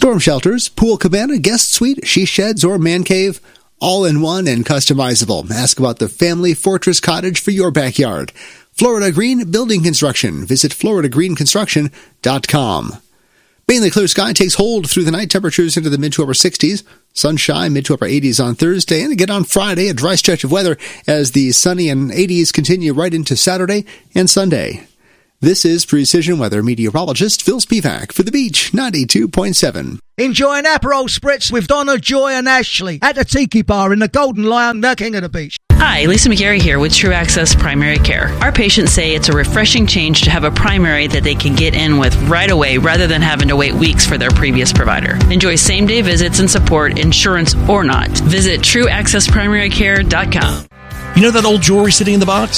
Storm shelters, pool cabana, guest suite, she sheds, or man cave, all in one and customizable. Ask about the Family Fortress Cottage for your backyard. Florida Green Building Construction. Visit FloridaGreenConstruction.com. Mainly clear sky takes hold through the night. Temperatures into the mid to upper 60s. Sunshine, mid to upper 80s on Thursday. And again on Friday, a dry stretch of weather as the sunny and 80s continue right into Saturday and Sunday. This is Precision Weather meteorologist Phil Spivak for The Beach 92.7. Enjoy an Aperol Spritz with Donna, Joy and Ashley at the Tiki Bar in the Golden Lion, the King of the Beach. Hi, Lisa McGarry here with True Access Primary Care. Our patients say it's a refreshing change to have a primary that they can get in with right away rather than having to wait weeks for their previous provider. Enjoy same-day visits and support, insurance or not. Visit TrueAccessPrimaryCare.com. You know that old jewelry sitting in the box?